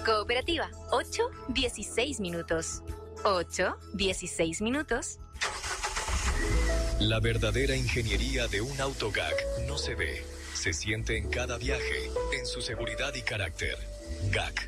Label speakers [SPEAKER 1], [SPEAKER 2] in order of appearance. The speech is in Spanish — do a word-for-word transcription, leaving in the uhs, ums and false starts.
[SPEAKER 1] Cooperativa, ocho, dieciséis minutos. ocho, dieciséis minutos.
[SPEAKER 2] La verdadera ingeniería de un auto G A C no se ve, se siente en cada viaje, en su seguridad y carácter. G A C.